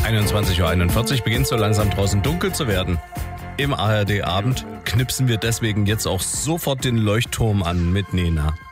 21:41 Uhr beginnt so langsam draußen dunkel zu werden. Im ARD Abend knipsen wir deswegen jetzt auch sofort den Leuchtturm an mit Nena.